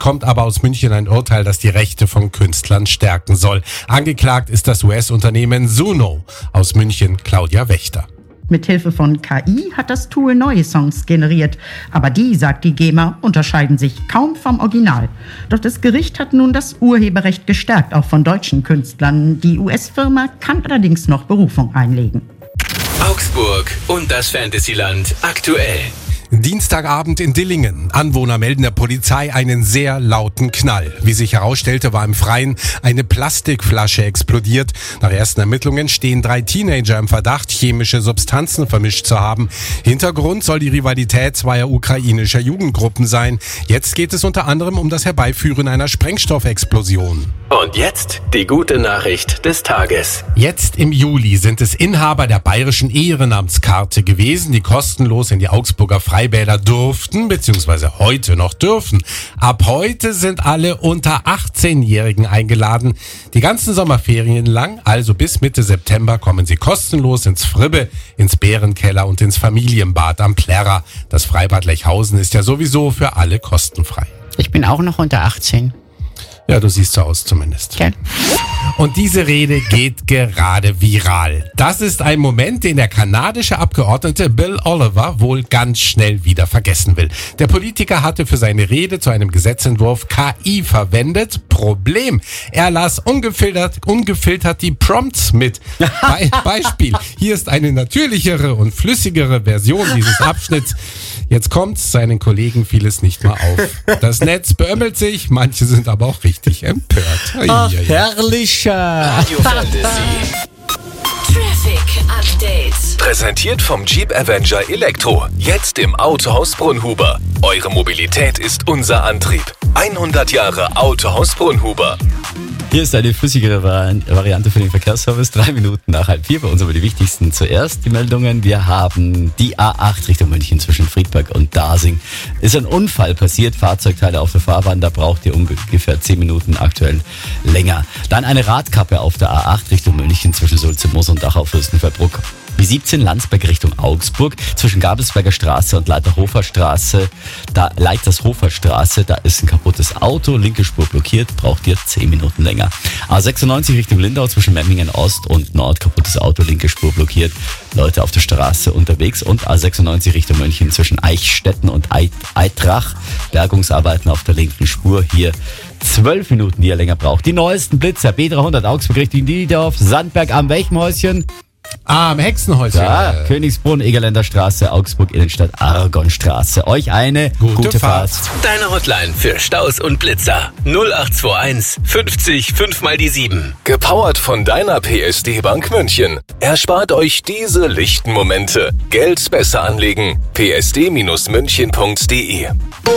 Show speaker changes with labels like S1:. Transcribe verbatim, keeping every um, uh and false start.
S1: kommt aber aus München ein Urteil, das die Rechte von Künstlern stärken soll. Angeklagt ist das U S-Unternehmen Suno. Aus München Claudia Wächter.
S2: Mithilfe von K I hat das Tool neue Songs generiert. Aber die, sagt die GEMA, unterscheiden sich kaum vom Original. Doch das Gericht hat nun das Urheberrecht gestärkt, auch von deutschen Künstlern. Die U S-Firma kann allerdings noch Berufung einlegen.
S3: Augsburg und das Fantasyland aktuell.
S1: Dienstagabend in Dillingen. Anwohner melden der Polizei einen sehr lauten Knall. Wie sich herausstellte, war im Freien eine Plastikflasche explodiert. Nach ersten Ermittlungen stehen drei Teenager im Verdacht, chemische Substanzen vermischt zu haben. Hintergrund soll die Rivalität zweier ukrainischer Jugendgruppen sein. Jetzt geht es unter anderem um das Herbeiführen einer Sprengstoffexplosion.
S3: Und jetzt die gute Nachricht des Tages.
S1: Jetzt im Juli sind es Inhaber der bayerischen Ehrenamtskarte gewesen, die kostenlos in die Augsburger Freibäder durften, beziehungsweise heute noch dürfen. Ab heute sind alle unter achtzehnjährigen eingeladen. Die ganzen Sommerferien lang, also bis Mitte September, kommen sie kostenlos ins Fribbe, ins Bärenkeller und ins Familienbad am Plärrer. Das Freibad Lechhausen ist ja sowieso für alle kostenfrei.
S4: Ich bin auch noch unter achtzehn.
S1: Ja, du siehst so aus zumindest.
S4: Okay.
S1: Und diese Rede geht gerade viral. Das ist ein Moment, den der kanadische Abgeordnete Bill Oliver wohl ganz schnell wieder vergessen will. Der Politiker hatte für seine Rede zu einem Gesetzentwurf K I verwendet. Problem: Er las ungefiltert, ungefiltert die Prompts mit. Be- Beispiel: Hier ist eine natürlichere und flüssigere Version dieses Abschnitts. Jetzt kommt's, seinen Kollegen fiel es nicht mal auf. Das Netz beömmelt sich, manche sind aber auch richtig empört.
S4: Ach, herrlicher
S3: Radio Fantasy.
S5: Traffic Update.
S6: Präsentiert vom Jeep Avenger Elektro. Jetzt im Autohaus Brunhuber. Eure Mobilität ist unser Antrieb. hundert Jahre Autohaus Brunhuber.
S4: Hier ist eine flüssigere Variante für den Verkehrsservice. Drei Minuten nach halb vier. Bei uns aber die wichtigsten zuerst. Die Meldungen. Wir haben die A acht Richtung München zwischen Friedberg und Dasing. Ist ein Unfall passiert. Fahrzeugteile auf der Fahrbahn. Da braucht ihr ungefähr zehn Minuten aktuell länger. Dann eine Radkappe auf der A acht Richtung München zwischen Sulze-Moos und Dachau Fürstenfeldbruck. B siebzehn Landsberg Richtung Augsburg, zwischen Gabelsberger Straße und Leitershofer Straße, da Leitershofer Straße, da ist ein kaputtes Auto, linke Spur blockiert, braucht ihr zehn Minuten länger. A sechsundneunzig Richtung Lindau, zwischen Memmingen Ost und Nord, kaputtes Auto, linke Spur blockiert, Leute auf der Straße unterwegs. Und A sechsundneunzig Richtung München, zwischen Eichstätten und Eitrach, Bergungsarbeiten auf der linken Spur, hier zwölf Minuten, die ihr länger braucht. Die neuesten Blitzer, B dreihundert Augsburg Richtung Niederdorf, Sandberg am Welchenhäuschen.
S1: Ah, am Hexenhäuschen.
S4: Ja, Königsbrunn, Egerländer Straße, Augsburg Innenstadt, Argonstraße. Euch eine gute, gute Fahrt.
S3: Fahrt. Deine Hotline für Staus und Blitzer. null acht zwei eins fünfzig fünf mal die sieben.
S6: Gepowert von deiner P S D Bank München. Erspart euch diese lichten Momente. Geld besser anlegen. p s d Bindestrich münchen punkt d e